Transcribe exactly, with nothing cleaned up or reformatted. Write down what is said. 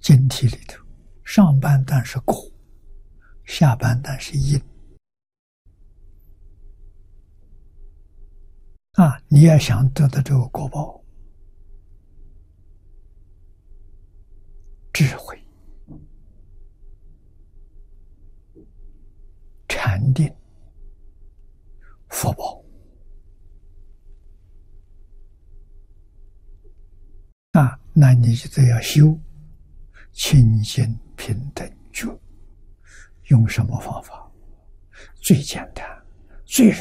经题里头，上半段是果，下半段是因。啊，你要想得到这个果报，智慧、禅定、福报啊，那你就得要修清净平等觉。用什么方法？最简单、最